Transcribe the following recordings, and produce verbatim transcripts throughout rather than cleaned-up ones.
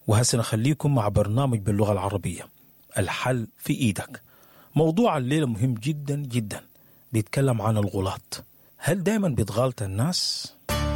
وهسه نخليكم مع برنامج باللغة العربية الحل في إيدك. موضوع الليلة مهم جدا جدا، بيتكلم عن الغلط. هل دايما بيتغلط الناس؟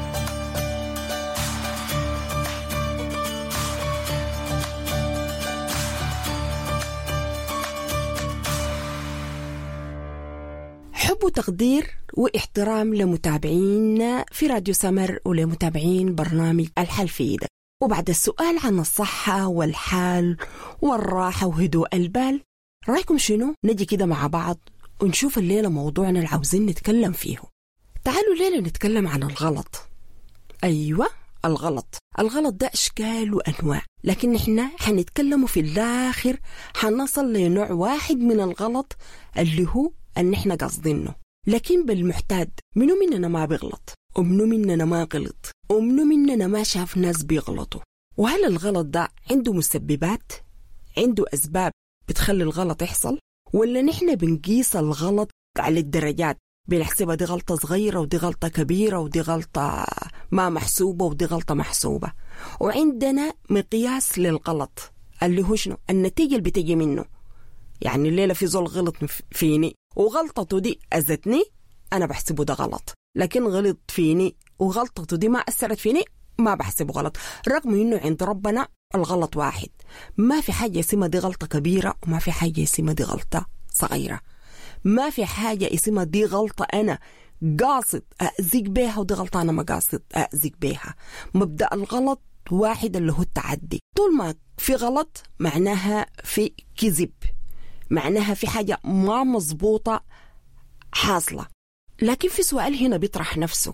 حب وتقدير واحترام لمتابعينا في راديو سمر ولمتابعين برنامج الحل في إيدك. وبعد السؤال عن الصحة والحال والراحة وهدوء البال، رأيكم شنو؟ نجي كده مع بعض ونشوف الليلة موضوعنا اللي عاوزين نتكلم فيه. تعالوا الليلة نتكلم عن الغلط. أيوة، الغلط. الغلط ده أشكال وأنواع، لكن إحنا حنتكلموا في الآخر حنصل لنوع واحد من الغلط اللي هو أن إحنا قصدينه. لكن بالمحتاد، منو مننا ما بيغلط، ومنو مننا ما غلط، ومنو مننا ما شاف ناس بيغلطوا. وهل الغلط ده عنده مسببات؟ عنده أسباب بتخلي الغلط يحصل؟ ولا نحن بنقيس الغلط على الدرجات، بنحسبها دي غلطة صغيرة ودي غلطة كبيرة ودي غلطة ما محسوبة ودي غلطة محسوبة؟ وعندنا مقياس للغلط اللي هو شنو؟ النتيجة اللي بتجي منه. يعني الليلة في زول غلط فيني وغلطته دي أذتني، أنا بحسبه ده غلط. لكن غلط فيني وغلطته دي ما أثرت فيني، ما بحسبه غلط، رغم إنه عند ربنا الغلط واحد. ما في حاجة اسمها دي غلطة كبيرة وما في حاجة اسمها دي غلطة صغيرة. ما في حاجة اسمها دي غلطة أنا قاصد أأذيك بيها ودي غلطة أنا ما قاصد أأذيك بيها. مبدأ الغلط واحد اللي هو التعدي. طول ما في غلط معناها في كذب، معناها في حاجة ما مظبوطة حاصلة. لكن في سؤال هنا بيطرح نفسه.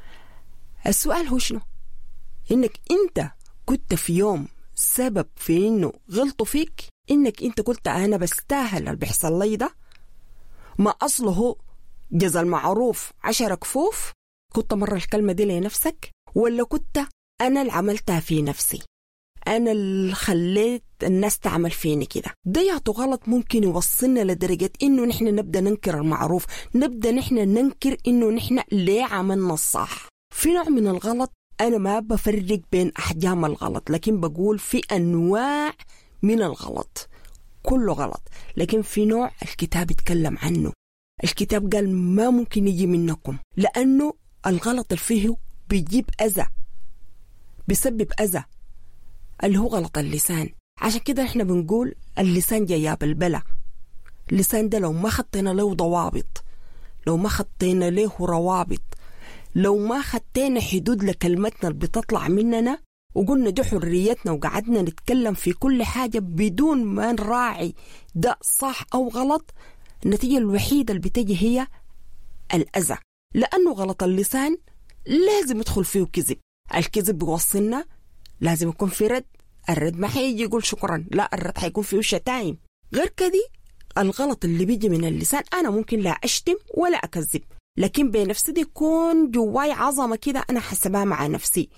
السؤال هو شنو؟ إنك أنت كنت في يوم سبب في إنه غلطوا فيك، إنك أنت قلت أنا بستاهل اللي بيحصل لي ده، ما أصله جزا المعروف عشر كفوف. كنت مرة الكلمة دي لنفسك، ولا كنت أنا اللي عملتها في نفسي، أنا اللي خليت الناس تعمل فيني كده؟ ده يعطو غلط ممكن يوصلنا لدرجة إنه نحن نبدأ ننكر المعروف، نبدأ نحن ننكر إنه نحن ليه عملنا الصح. في نوع من الغلط أنا ما بفرق بين أحجام الغلط، لكن بقول في أنواع من الغلط، كله غلط. لكن في نوع الكتاب يتكلم عنه. الكتاب قال ما ممكن يجي منكم، لأنه الغلط اللي فيه بيجيب أذى، بيسبب أذى، اللي هو غلط اللسان. عشان كده احنا بنقول اللسان جياب البلا. اللسان ده لو ما خطينا له ضوابط، لو ما خطينا له روابط، لو ما خطينا حدود لكلمتنا اللي بتطلع مننا وقلنا دي حريتنا وقعدنا نتكلم في كل حاجة بدون ما نراعي ده صح أو غلط، النتيجة الوحيدة اللي بتجي هي الأذى. لأنه غلط اللسان لازم يدخل فيه كذب. الكذب بيوصلنا لازم يكون في رد. الرد ما حيجي يقول شكرا، لا، الرد حيكون فيه شتايم. غير كده الغلط اللي بيجي من اللسان أنا ممكن لا أشتم ولا أكذب، لكن بنفسي دي يكون جواي عظمة كده أنا حسبها مع نفسي.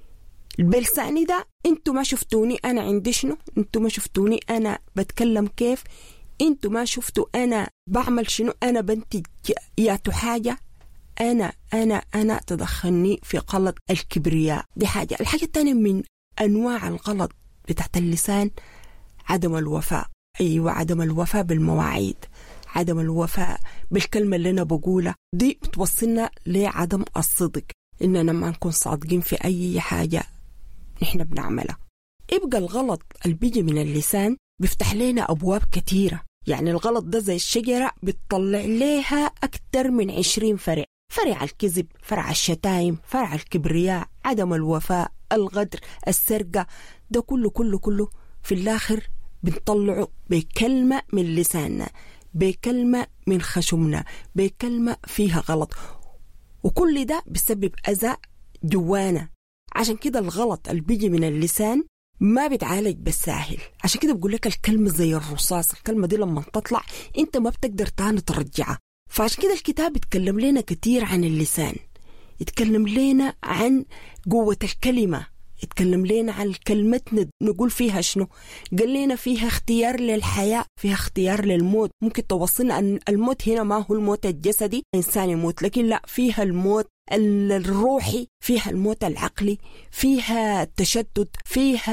بلساني ده انتوا ما شفتوني أنا عندي شنو، انتوا ما شفتوني أنا بتكلم كيف، انتوا ما شفتوا أنا بعمل شنو، أنا بنتج ياتو حاجة. أنا أنا أنا تدخلني في غلط الكبرياء. دي حاجة. الحاجة الثانية من أنواع الغلط بتاعت اللسان عدم الوفاء. أيوة، عدم الوفاء بالمواعيد، عدم الوفاء بالكلمة اللي أنا بقولها. دي بتوصلنا لعدم الصدق، إننا ما نكون صادقين في أي حاجة نحن بنعملها. يبقى الغلط اللي بيجي من اللسان بيفتح لنا أبواب كتيرة. يعني الغلط ده زي الشجرة بتطلع لها أكتر من عشرين فرع. فرع الكذب، فرع الشتايم، فرع الكبرياء، عدم الوفاء، الغدر، السرقة. ده كله كله كله في الآخر بنطلعه بكلمة من لساننا، بكلمة من خشمنا، بكلمة فيها غلط. وكل ده بيسبب أذى جوانا. عشان كده الغلط اللي بيجي من اللسان ما بيتعالج بالساهل. عشان كده بقول لك الكلمة زي الرصاص. الكلمة دي لما تطلع انت ما بتقدر تاني ترجعها. فعشان كده الكتاب يتكلم لنا كتير عن اللسان، يتكلم لنا عن قوة الكلمة، يتكلم لنا عن كلمتنا نقول فيها شنو. قال لنا فيها اختيار للحياة، فيها اختيار للموت. ممكن توصلنا أن الموت هنا ما هو الموت الجسدي إنسان يموت، لكن لا، فيها الموت الروحي، فيها الموت العقلي، فيها التشتت، فيها